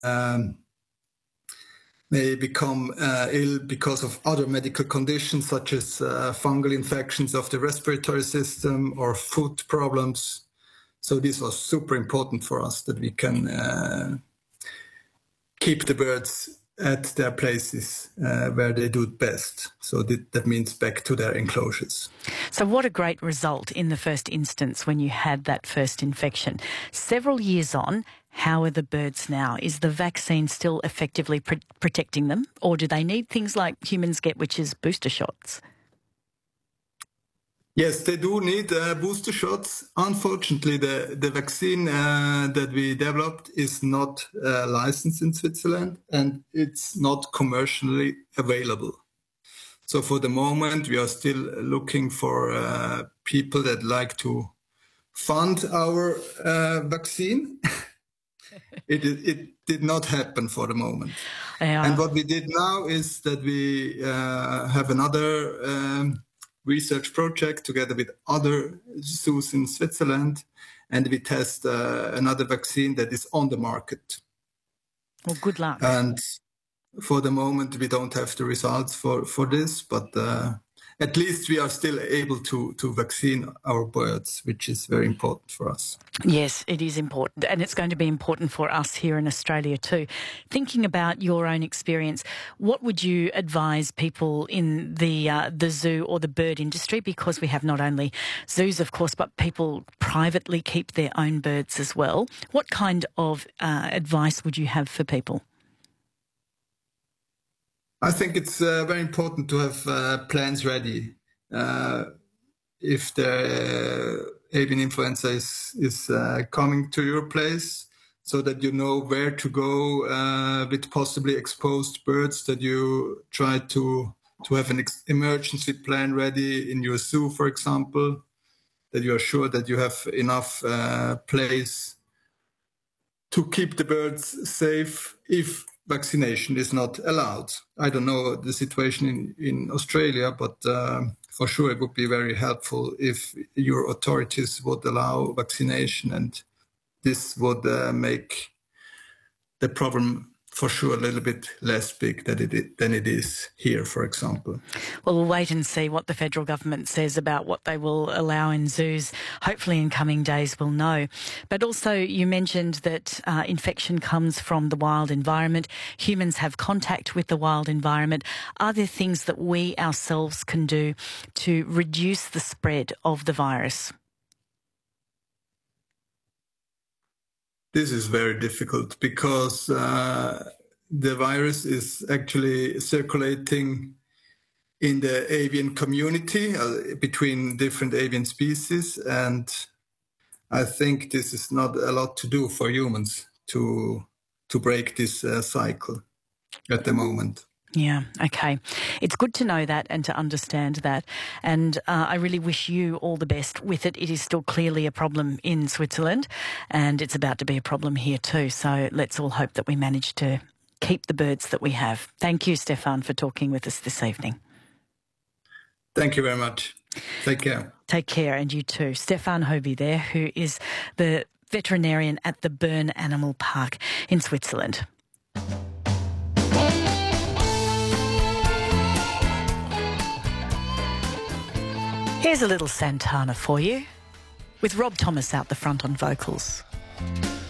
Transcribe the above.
um, may become ill because of other medical conditions such as fungal infections of the respiratory system or food problems. So this was super important for us that we can keep the birds at their places where they do it best. So that means back to their enclosures. So what a great result in the first instance when you had that first infection. Several years on, how are the birds now? Is the vaccine still effectively protecting them, or do they need things like humans get, which is booster shots? Yes, they do need booster shots. Unfortunately, the vaccine that we developed is not licensed in Switzerland, and it's not commercially available. So for the moment, we are still looking for people that like to fund our vaccine. It did not happen for the moment. Yeah. And what we did now is that we have another research project together with other zoos in Switzerland, and we test another vaccine that is on the market. Well, good luck. And for the moment, we don't have the results for this, but at least we are still able to vaccine our birds, which is very important for us. Yes, it is important, and it's going to be important for us here in Australia too. Thinking about your own experience, what would you advise people in the zoo or the bird industry? Because we have not only zoos, of course, but people privately keep their own birds as well. What kind of advice would you have for people? I think it's very important to have plans ready. If the avian influenza is coming to your place, so that you know where to go with possibly exposed birds, that you try to have an emergency plan ready in your zoo, for example, that you are sure that you have enough place to keep the birds safe if vaccination is not allowed. I don't know the situation in Australia, but for sure it would be very helpful if your authorities would allow vaccination, and this would make the problem for sure a little bit less big than it is here, for example. Well, we'll wait and see what the federal government says about what they will allow in zoos. Hopefully in coming days we'll know. But also you mentioned that infection comes from the wild environment. Humans have contact with the wild environment. Are there things that we ourselves can do to reduce the spread of the virus? This is very difficult because the virus is actually circulating in the avian community between different avian species, and I think this is not a lot to do for humans to break this cycle at the moment. Yeah, okay. It's good to know that and to understand that. And I really wish you all the best with it. It is still clearly a problem in Switzerland, and it's about to be a problem here too. So let's all hope that we manage to keep the birds that we have. Thank you, Stefan, for talking with us this evening. Thank you very much. Take care. Take care, and you too. Stefan Hobie there, who is the veterinarian at the Bern Animal Park in Switzerland. Here's a little Santana for you, with Rob Thomas out the front on vocals.